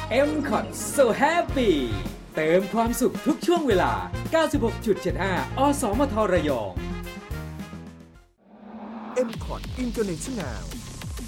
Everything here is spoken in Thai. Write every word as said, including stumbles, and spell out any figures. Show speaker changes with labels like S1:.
S1: เอ็ม คอท so happy เติมความสุขทุกช่วงเวลา เก้าสิบหกจุดเจ็ดห้า อสมทระยอง
S2: เอ็ม คอท International